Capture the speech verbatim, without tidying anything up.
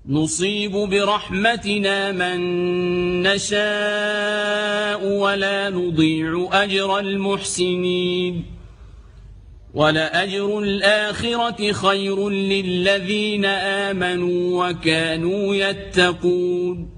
نصيب برحمتنا من نشاء ولا نضيع أجر المحسنين ولأجر الآخرة خير للذين آمنوا وكانوا يتقون